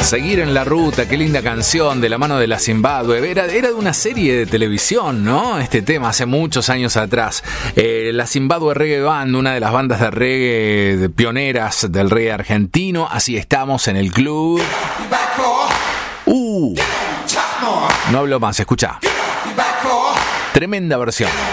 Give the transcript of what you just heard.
Seguir en la ruta, qué linda canción, de la mano de la Zimbabue. Era de una serie de televisión, ¿no? Este tema hace muchos años atrás. La Zimbabue Reggae Band, una de las bandas de reggae pioneras del reggae argentino. Así estamos en el club. No hablo más, escucha. Tremenda versión.